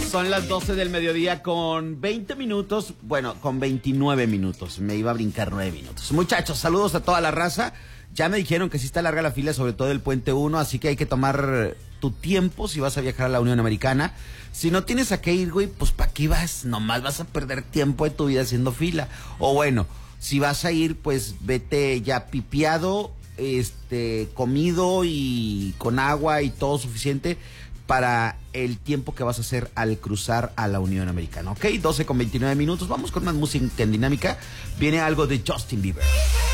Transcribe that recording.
Son las 12 del mediodía con 20 minutos, bueno, con 29 minutos. Me iba a brincar 9 minutos. Muchachos, saludos a toda la raza. Ya me dijeron que sí está larga la fila, sobre todo el Puente 1, así que hay que tomar tu tiempo si vas a viajar a la Unión Americana. Si no tienes a qué ir, güey, pues ¿para qué vas? Nomás vas a perder tiempo de tu vida haciendo fila. O bueno, si vas a ir, pues vete ya pipiado, comido y con agua y todo suficiente para el tiempo que vas a hacer al cruzar a la Unión Americana. Ok, 12 con 29 minutos. Vamos con más música en dinámica. Viene algo de Justin Bieber.